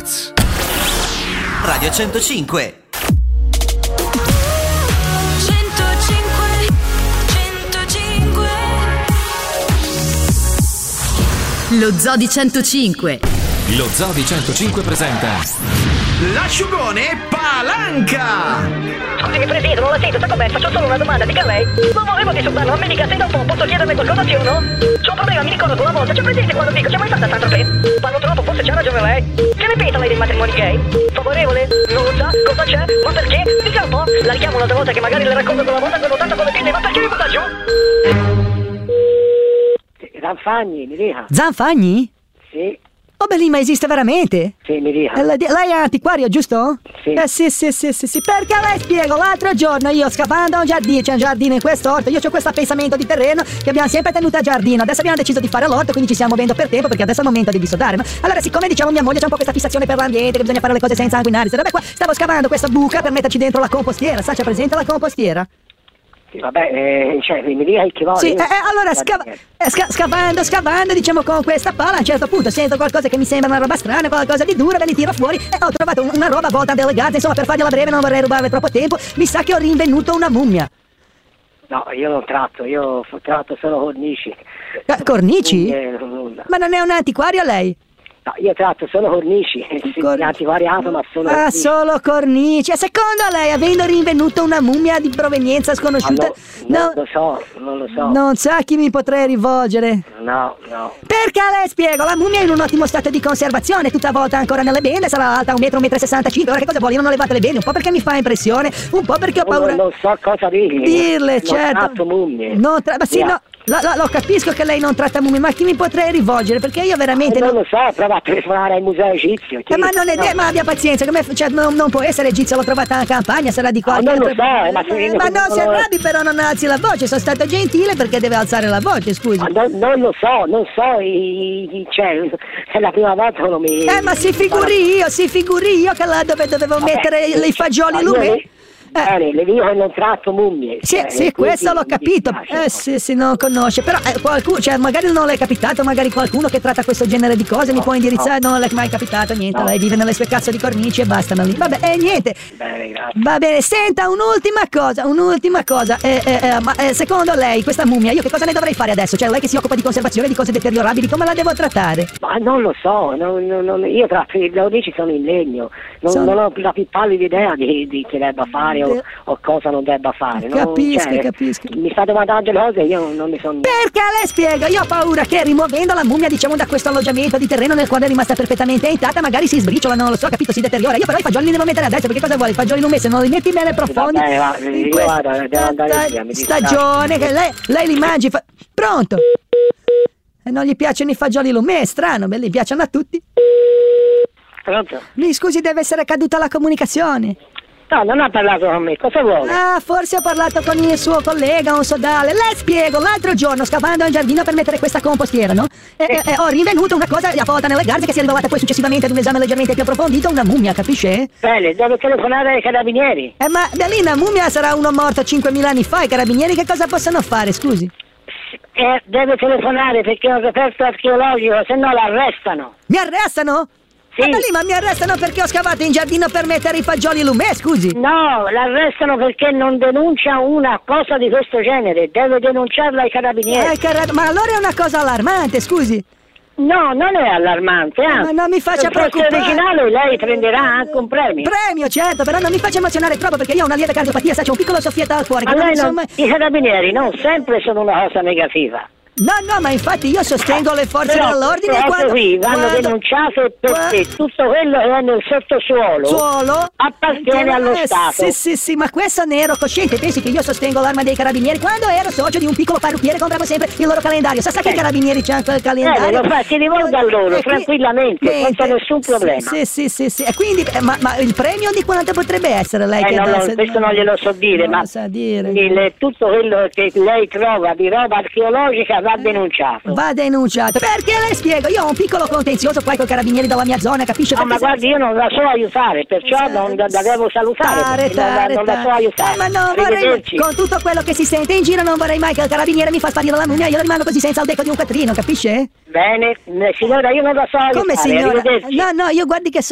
Hits. Radio 105. Lo Zoo di 105. Lo Zoo di 105 presenta l'asciugone Palanca. Scusami Presidente, non la sento, sa com'è? Faccio solo una domanda, dica lei. Non volevo disturbarlo, ma mi dica se da un po' posso chiederle qualcosa sì o no? C'ho un problema, mi ricordo una volta, c'è presente quando dico, c'è mai stata Saint-Tropez? Parlo troppo, forse c'ha ragione lei. Che ne pensa lei dei matrimoni gay? Favorevole? Non lo sa? Cosa c'è? Ma perché? Dica un po'. La richiamo un'altra volta che magari le racconto quella volta che ho votato con le pinne, ma perché mi butta giù? Zanfagni, mi dica. Zanfagni? Sì. Oh Belin, ma esiste veramente? Sì, mi dica. Lei è antiquario, giusto? Sì. Sì. Perché lei spiego, l'altro giorno io scavando a un giardino, c'è un giardino in quest'orto, io ho questo pensamento di terreno che abbiamo sempre tenuto a giardino. Adesso abbiamo deciso di fare l'orto, quindi ci stiamo muovendo per tempo perché adesso è il momento di dissodare. No? Allora, siccome diciamo mia moglie c'ha un po' questa fissazione per l'ambiente, che bisogna fare le cose senza inquinare, vabbè, qua stavo scavando questa buca per metterci dentro la compostiera, sa, c'è presente la compostiera? Sì, vabbè, cioè, mi dica che vuole. Sì, allora scavando, diciamo con questa pala, a un certo punto sento qualcosa che mi sembra una roba strana, qualcosa di duro, me li tiro fuori e ho trovato una roba volta delle gatte, insomma, per fargliela breve non vorrei rubarle troppo tempo, mi sa che ho rinvenuto una mummia. No, io non tratto, io tratto solo cornici. Cornici? Nulla. Ma non è un antiquario lei? No, io tratto solo cornici, antiquariato, ma solo cornici. Solo cornici. E secondo lei, avendo rinvenuto una mummia di provenienza sconosciuta... Non lo so. Non sa a chi mi potrei rivolgere? No. Perché le spiego, la mummia è in un ottimo stato di conservazione, tutta volta ancora nelle bende, sarà alta 1,65 m. Ora che cosa vuole? Io non ho levato le bende, un po' perché mi fa impressione, un po' perché ho paura... Non so cosa dirle, certo. Non tratto mummie. Ma sì, no... Lo capisco che lei non tratta mummie, ma a chi mi potrei rivolgere? Perché io veramente non lo so, prova a telefonare al museo egizio. Ma non è ma abbia pazienza, cioè, non può essere egizio, l'ho trovata in campagna, sarà di qualche non lo so, ma non si arrabbi, però non alzi la voce, sono stato gentile perché deve alzare la voce, scusi. Non lo so, cioè, è la prima volta che non mi... ma si figuri io che là dove dovevo mettere i fagioli lumè. Bene, le dico che non tratto mummie. Sì, questo l'ho capito. Sì, non conosce. Però qualcuno, cioè magari non le è capitato, magari qualcuno che tratta questo genere di cose mi può indirizzare. Non le è mai capitato niente. Lei vive nelle sue cazzo di cornici e bastano lì. Vabbè, niente. Bene, grazie. Va bene, senta, un'ultima cosa. Ma secondo lei questa mummia, io che cosa ne dovrei fare adesso? Cioè lei che si occupa di conservazione di cose deteriorabili, come la devo trattare? Ma non lo so, io tratto i cornici sono in legno. Non ho la più pallida idea di che debba fare o cosa non debba fare. Capisco. Mi sta domandando le cose e io non ne sono... Perché le spiego, io ho paura che rimuovendo la mummia, diciamo, da questo alloggiamento di terreno nel quale è rimasta perfettamente intatta, magari si sbriciola, non lo so, capito, si deteriora. Io però i fagioli li devo mettere adesso, perché cosa vuole? I fagioli lumè, se non li metti bene profondi in questa devo andare via, stagione che lei li mangi pronto? E non gli piacciono i fagioli lumè, è strano, gli piacciono a tutti. Pronto? Mi scusi, deve essere caduta la comunicazione. No, non ha parlato con me, cosa vuole? Forse ho parlato con il suo collega, un sodale. Le spiego, l'altro giorno scavando in giardino per mettere questa compostiera, no? E ho rinvenuto una cosa avvolta nelle garze che si è ritrovata poi successivamente ad un esame leggermente più approfondito, una mummia, capisce? Bene, devo telefonare ai carabinieri. Ma lì una mummia sarà uno morto 5.000 anni fa, i carabinieri che cosa possono fare, scusi? Deve telefonare perché è un reperto archeologico, se no l'arrestano. Mi arrestano? Sì. Ma mi arrestano perché ho scavato in giardino per mettere i fagioli lumè, scusi? No, l'arrestano perché non denuncia una cosa di questo genere, deve denunciarla ai carabinieri. Ma allora è una cosa allarmante, scusi. No, non è allarmante, Ma non mi faccia preoccupare. Se è originale lei prenderà anche un premio. Premio, certo, però non mi faccia emozionare troppo perché io ho una lieve cardiopatia, c'ho un piccolo soffietto al cuore. I carabinieri non sempre sono una cosa negativa. No, ma infatti io sostengo le forze dell'ordine quando... qui vanno denunciate perché tutto quello che è nel sottosuolo appartiene allo Stato. Sì, ma questo ne ero cosciente. Pensi che io sostengo l'Arma dei Carabinieri? Quando ero socio di un piccolo parrucchiere compravo sempre il loro calendario. Sa che i Carabinieri c'hanno quel calendario? Si rivolga a loro tranquillamente, senza nessun problema. Sì. E quindi, ma il premio di quanto potrebbe essere lei? Questo non glielo so dire, ma tutto quello che lei trova di roba archeologica va denunciato. Perché le spiego, io ho un piccolo contenzioso qua con i carabinieri della mia zona, capisce? Ma guardi, io non la so aiutare, perciò non la devo salutare. Non la so aiutare. Ma non vorrei, con tutto quello che si sente in giro, non vorrei mai che il carabiniere mi fa sparire la mummia, io rimango così senza il becco di un quattrino, capisce? Bene, signora, io non la so aiutare. Come signora? No, io guardi che